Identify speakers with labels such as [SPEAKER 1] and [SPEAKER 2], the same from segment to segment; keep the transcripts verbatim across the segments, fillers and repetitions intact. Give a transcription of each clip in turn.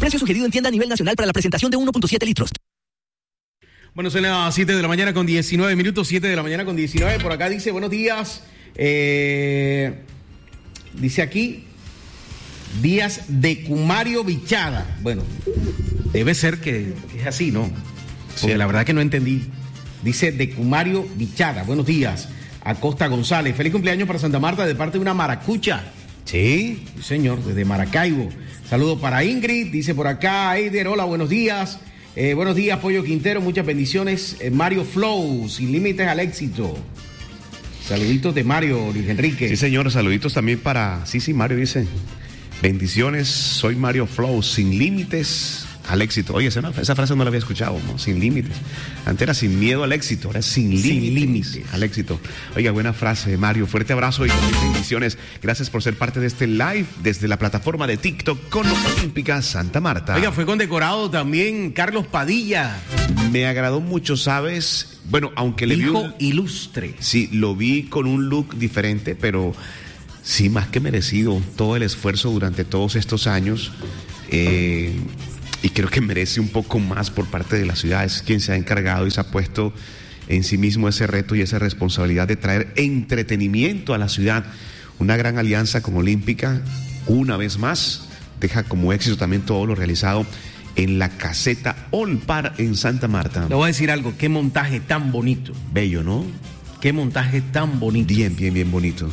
[SPEAKER 1] Precio sugerido en tienda a nivel nacional para la presentación de uno punto siete litros.
[SPEAKER 2] Bueno, son las siete de la mañana con diecinueve minutos, siete de la mañana con diecinueve. Por acá dice, buenos días. Eh, dice aquí, días de Cumario Bichada. Bueno, debe ser que es así, ¿no? Porque sí, la verdad que no entendí. Dice de Cumario Bichada. Buenos días. Acosta González. Feliz cumpleaños para Santa Marta de parte de una maracucha. Sí, sí señor, desde Maracaibo. Saludos para Ingrid. Dice por acá, Eider, hola, buenos días. Eh, buenos días, Pollo Quintero, muchas bendiciones. Eh, Mario Flow, sin límites al éxito. Saluditos de Mario, Luis Enrique.
[SPEAKER 3] Sí, señor, saluditos también para... Sí, sí, Mario dice, bendiciones, soy Mario Flow, sin límites al éxito. Oye, esa, esa frase no la había escuchado, ¿no? Sin límites. Antes era sin miedo al éxito, ahora es sin, sin límites al éxito. Oiga, buena frase, Mario. Fuerte abrazo y bendiciones. Gracias por ser parte de este live desde la plataforma de TikTok con Olímpica Santa Marta.
[SPEAKER 2] Oiga, fue condecorado también Carlos Padilla.
[SPEAKER 3] Me agradó mucho, ¿sabes? Bueno, aunque le vi un...
[SPEAKER 2] ilustre.
[SPEAKER 3] Sí, lo vi con un look diferente, pero sí, más que merecido todo el esfuerzo durante todos estos años. Eh... Y creo que merece un poco más por parte de la ciudad. Es quien se ha encargado y se ha puesto en sí mismo ese reto y esa responsabilidad de traer entretenimiento a la ciudad. Una gran alianza con Olímpica, una vez más, deja como éxito también todo lo realizado en la caseta All Par en Santa Marta.
[SPEAKER 2] Le voy a decir algo, qué montaje tan bonito.
[SPEAKER 3] Bello, ¿no?
[SPEAKER 2] Qué montaje tan bonito.
[SPEAKER 3] Bien, bien, bien bonito.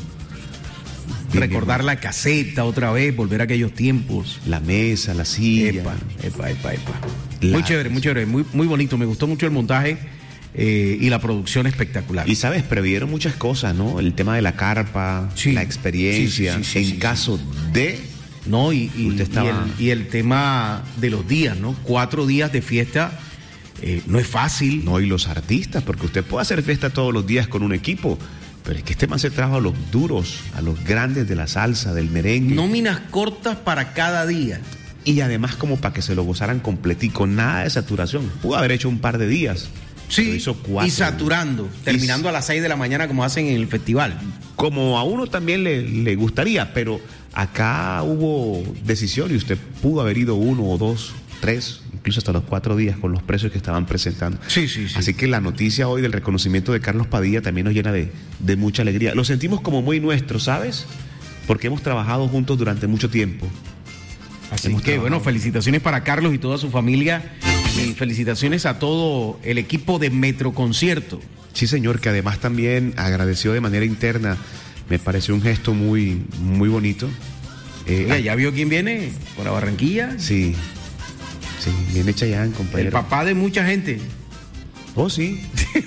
[SPEAKER 2] Bien, recordar bien, la caseta otra vez, volver a aquellos tiempos.
[SPEAKER 3] La mesa, la silla.
[SPEAKER 2] Epa, epa, epa, epa. La... Muy chévere, muy chévere, muy, muy bonito. Me gustó mucho el montaje eh, y la producción espectacular.
[SPEAKER 3] Y sabes, previeron muchas cosas, ¿no? El tema de la carpa, sí, la experiencia. Sí, sí, sí, sí, en sí, caso sí. de...
[SPEAKER 2] No, y, y, usted estaba... y, el, y el tema de los días, ¿no? Cuatro días de fiesta eh, no es fácil.
[SPEAKER 3] No, y los artistas, porque usted puede hacer fiesta todos los días con un equipo. Pero es que este man se trajo a los duros, a los grandes de la salsa, del merengue.
[SPEAKER 2] Nóminas cortas para cada día.
[SPEAKER 3] Y además como para que se lo gozaran completico, nada de saturación. Pudo haber hecho un par de días.
[SPEAKER 2] Sí, hizo cuatro, y saturando, y terminando a las seis de la mañana como hacen en el festival.
[SPEAKER 3] Como a uno también le, le gustaría, pero acá hubo decisión y usted pudo haber ido uno o dos, tres, incluso hasta los cuatro días con los precios que estaban presentando.
[SPEAKER 2] Sí, sí, sí.
[SPEAKER 3] Así que la noticia hoy del reconocimiento de Carlos Padilla también nos llena de, de mucha alegría. Lo sentimos como muy nuestro, ¿sabes? Porque hemos trabajado juntos durante mucho tiempo.
[SPEAKER 2] Así hemos que, trabajado. Bueno, felicitaciones para Carlos y toda su familia. Y felicitaciones a todo el equipo de Metro Concierto.
[SPEAKER 3] Sí, señor, que además también agradeció de manera interna. Me pareció un gesto muy, muy bonito.
[SPEAKER 2] Eh, Oiga, ¿ya vio quién viene? ¿Por la Barranquilla?
[SPEAKER 3] Sí. Sí, viene Chayanne, compañero.
[SPEAKER 2] El papá de mucha gente.
[SPEAKER 3] Oh, sí.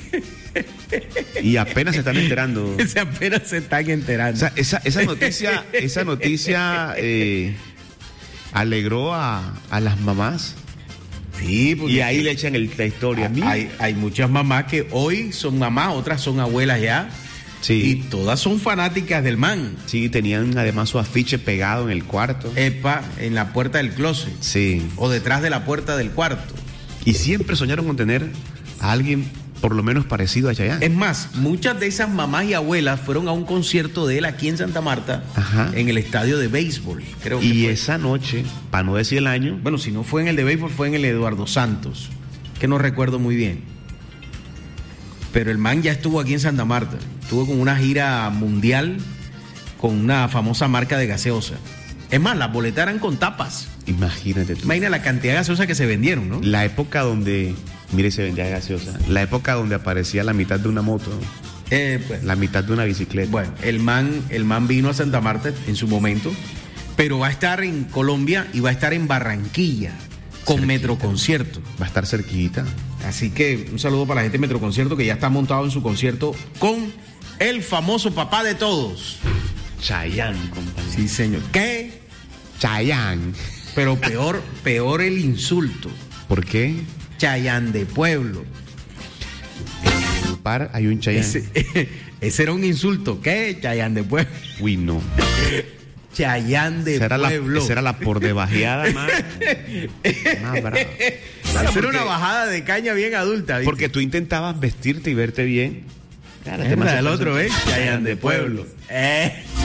[SPEAKER 3] Y apenas se están enterando.
[SPEAKER 2] Ese apenas se están enterando.
[SPEAKER 3] O sea, esa, esa noticia, esa noticia eh, alegró a, a las mamás.
[SPEAKER 2] Sí,
[SPEAKER 3] y ahí le echan el, la historia.
[SPEAKER 2] Hay, hay muchas mamás que hoy son mamás, otras son abuelas ya.
[SPEAKER 3] Sí.
[SPEAKER 2] Y todas son fanáticas del man.
[SPEAKER 3] Sí, tenían además su afiche pegado en el cuarto.
[SPEAKER 2] Epa, en la puerta del closet.
[SPEAKER 3] Sí.
[SPEAKER 2] O detrás de la puerta del cuarto.
[SPEAKER 3] Y siempre soñaron con tener a alguien por lo menos parecido a Chayanne.
[SPEAKER 2] Es más, muchas de esas mamás y abuelas fueron a un concierto de él aquí en Santa Marta.
[SPEAKER 3] Ajá.
[SPEAKER 2] En el estadio de béisbol, creo que
[SPEAKER 3] Y
[SPEAKER 2] fue.
[SPEAKER 3] esa noche, para no decir el año...
[SPEAKER 2] Bueno, si no fue en el de béisbol, fue en el Eduardo Santos, que no recuerdo muy bien. Pero el man ya estuvo aquí en Santa Marta. Estuvo con una gira mundial con una famosa marca de gaseosa. Es más, las boletas eran con tapas.
[SPEAKER 3] Imagínate tú.
[SPEAKER 2] Imagina la cantidad de gaseosa que se vendieron, ¿no?
[SPEAKER 3] La época donde, mire, se vendía gaseosa. La época donde aparecía la mitad de una moto.
[SPEAKER 2] Eh, pues,
[SPEAKER 3] la mitad de una bicicleta.
[SPEAKER 2] Bueno, el man, el man vino a Santa Marta en su momento, pero va a estar en Colombia y va a estar en Barranquilla con cerquita. Metro Concierto.
[SPEAKER 3] Va a estar cerquita.
[SPEAKER 2] Así que un saludo para la gente de Metro Concierto que ya está montado en su concierto con el famoso papá de todos.
[SPEAKER 3] Chayanne, compañero.
[SPEAKER 2] Sí, señor. ¿Qué?
[SPEAKER 3] Chayanne.
[SPEAKER 2] Pero peor, peor el insulto.
[SPEAKER 3] ¿Por qué?
[SPEAKER 2] Chayanne de pueblo.
[SPEAKER 3] En el par hay un Chayanne.
[SPEAKER 2] Ese, ese era un insulto. ¿Qué? Chayanne de pueblo.
[SPEAKER 3] Uy, no.
[SPEAKER 2] Chayanne de
[SPEAKER 3] esa
[SPEAKER 2] pueblo.
[SPEAKER 3] La, esa era la por debajeada más, más brava.
[SPEAKER 2] Claro, esa era una bajada de caña bien adulta. ¿viste?
[SPEAKER 3] Porque tú intentabas vestirte y verte bien.
[SPEAKER 2] Claro, es el otro, ¿eh? Chayanne de pueblo. Eh.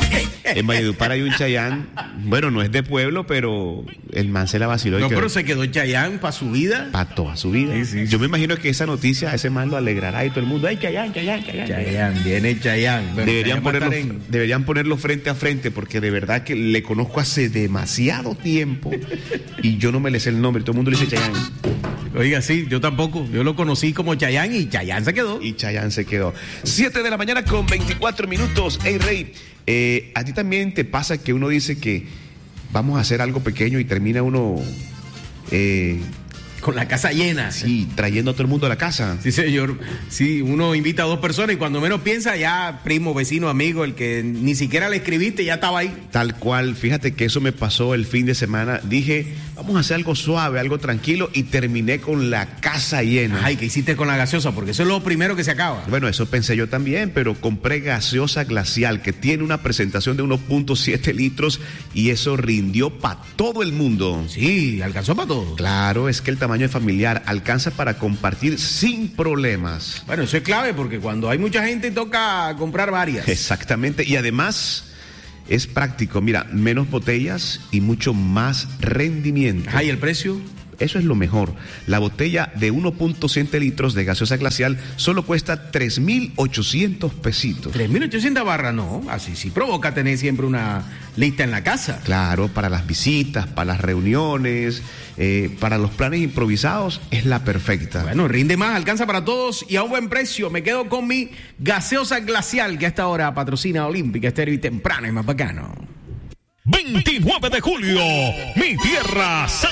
[SPEAKER 3] En Valledupar hay un Chayán, bueno, no es de pueblo, pero el man se la vaciló.
[SPEAKER 2] No,
[SPEAKER 3] quedó,
[SPEAKER 2] pero se quedó Chayán para su vida.
[SPEAKER 3] para toda su vida.
[SPEAKER 2] Sí, sí, sí.
[SPEAKER 3] Yo me imagino que esa noticia a ese man lo alegrará y todo el mundo, ¡ay, Chayán, Chayán, Chayán!
[SPEAKER 2] Chayán, viene Chayán. Bueno,
[SPEAKER 3] Deberían
[SPEAKER 2] Chayán va a
[SPEAKER 3] ponerlo,
[SPEAKER 2] estar en-
[SPEAKER 3] deberían ponerlo frente a frente, porque de verdad que le conozco hace demasiado tiempo y yo no me le sé el nombre. Todo el mundo le dice Chayán.
[SPEAKER 2] Oiga, sí, yo tampoco. Yo lo conocí como Chayán y Chayán se quedó.
[SPEAKER 3] Y Chayán se quedó. siete de la mañana con veinticuatro minutos. Hey, Rey, eh, ¿a ti también te pasa que uno dice que vamos a hacer algo pequeño y termina uno eh,
[SPEAKER 2] Con la casa llena.
[SPEAKER 3] sí, trayendo a todo el mundo a la casa?
[SPEAKER 2] Sí, señor. Sí, uno invita a dos personas y cuando menos piensa, ya primo, vecino, amigo, el que ni siquiera le escribiste, ya estaba ahí.
[SPEAKER 3] Tal cual, fíjate que eso me pasó el fin de semana. Dije, vamos a hacer algo suave, algo tranquilo, y terminé con la casa llena.
[SPEAKER 2] Ay, ¿qué hiciste con la gaseosa? Porque eso es lo primero que se acaba.
[SPEAKER 3] Bueno, eso pensé yo también, pero compré gaseosa glacial, que tiene una presentación de uno punto siete litros, y eso rindió para todo el mundo.
[SPEAKER 2] Sí, alcanzó para todo.
[SPEAKER 3] Claro, es que el tamaño es familiar, alcanza para compartir sin problemas.
[SPEAKER 2] Bueno, eso es clave porque cuando hay mucha gente toca comprar varias.
[SPEAKER 3] Exactamente, y además es práctico. Mira, menos botellas y mucho más rendimiento.
[SPEAKER 2] Ay, ¿el precio?
[SPEAKER 3] Eso es lo mejor. La botella de uno punto siete litros de gaseosa glacial solo cuesta tres mil ochocientos pesitos.
[SPEAKER 2] tres mil ochocientas barras, no. Así sí provoca tener siempre una lista en la casa.
[SPEAKER 3] Claro, para las visitas, para las reuniones, eh, para los planes improvisados, es la perfecta.
[SPEAKER 2] Bueno, rinde más, alcanza para todos y a un buen precio. Me quedo con mi gaseosa glacial que a esta hora patrocina Olímpica Estéreo y temprano y más bacano.
[SPEAKER 4] veintinueve de julio, mi tierra.